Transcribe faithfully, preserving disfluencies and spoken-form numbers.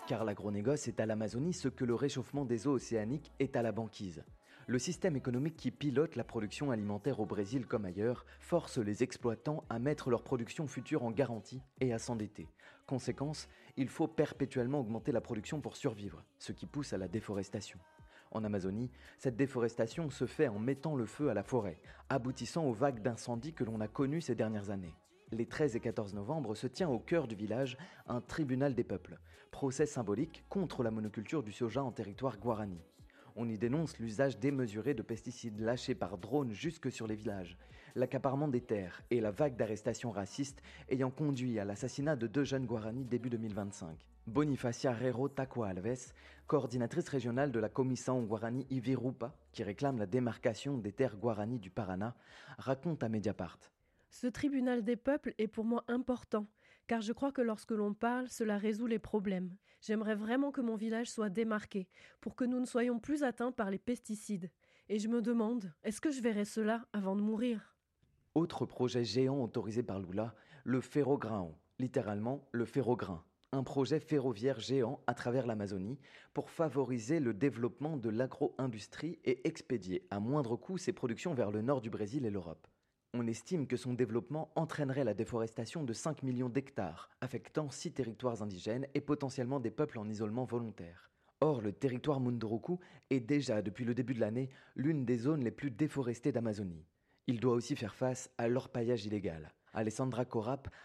Car l'agronégoce est à l'Amazonie ce que le réchauffement des eaux océaniques est à la banquise. Le système économique qui pilote la production alimentaire au Brésil comme ailleurs force les exploitants à mettre leur production future en garantie et à s'endetter. Conséquence, il faut perpétuellement augmenter la production pour survivre, ce qui pousse à la déforestation. En Amazonie, cette déforestation se fait en mettant le feu à la forêt, aboutissant aux vagues d'incendies que l'on a connues ces dernières années. Les treize et quatorze novembre se tient au cœur du village un tribunal des peuples, procès symbolique contre la monoculture du soja en territoire guarani. On y dénonce l'usage démesuré de pesticides lâchés par drone jusque sur les villages, l'accaparement des terres et la vague d'arrestations racistes ayant conduit à l'assassinat de deux jeunes guaranis début deux mille vingt-cinq. Bonifacia Rero Taqua Alves, coordinatrice régionale de la Comissão Guarani Ivirupa, qui réclame la démarcation des terres guarani du Paraná, raconte à Mediapart. Ce tribunal des peuples est pour moi important, car je crois que lorsque l'on parle, cela résout les problèmes. J'aimerais vraiment que mon village soit démarqué, pour que nous ne soyons plus atteints par les pesticides. Et je me demande, est-ce que je verrai cela avant de mourir ? Autre projet géant autorisé par Lula, le Ferrogrão, littéralement le ferrograin. Un projet ferroviaire géant à travers l'Amazonie pour favoriser le développement de l'agro-industrie et expédier à moindre coût ses productions vers le nord du Brésil et l'Europe. On estime que son développement entraînerait la déforestation de cinq millions d'hectares, affectant six territoires indigènes et potentiellement des peuples en isolement volontaire. Or, le territoire Munduruku est déjà, depuis le début de l'année, l'une des zones les plus déforestées d'Amazonie. Il doit aussi faire face à l'orpaillage illégal. Alessandra Corap